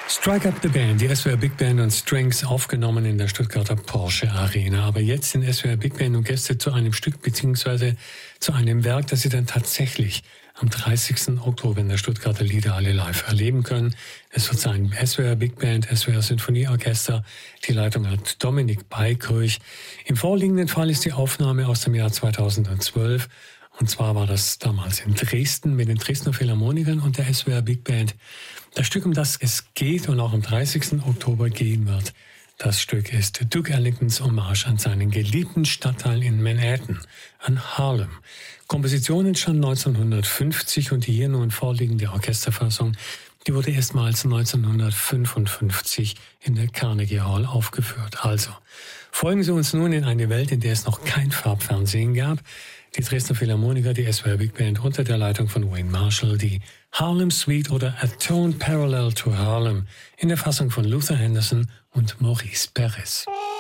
Strike Up the Band, die SWR Big Band und Strings, aufgenommen in der Stuttgarter Porsche Arena. Aber jetzt sind SWR Big Band und Gäste zu einem Stück bzw. zu einem Werk, das Sie dann tatsächlich am 30. Oktober in der Stuttgarter Liederhalle live erleben können. Es wird sein SWR Big Band, SWR Sinfonieorchester. Die Leitung hat Dominik Beikirch. Im vorliegenden Fall ist die Aufnahme aus dem Jahr 2012. Und zwar war das damals in Dresden mit den Dresdner Philharmonikern und der SWR Big Band. Das Stück, um das es geht und auch am 30. Oktober gehen wird, das Stück ist Duke Ellingtons Hommage an seinen geliebten Stadtteil in Manhattan, an Harlem. Komposition entstand 1950 und die hier nun vorliegende Orchesterfassung, die wurde erstmals 1955 in der Carnegie Hall aufgeführt. Also, folgen Sie uns nun in eine Welt, in der es noch kein Farbfernsehen gab. Die Dresdner Philharmoniker, die SWR Big Band unter der Leitung von Wayne Marshall, die Harlem Suite oder A Tone Parallel to Harlem in der Fassung von Luther Henderson und Maurice Perez.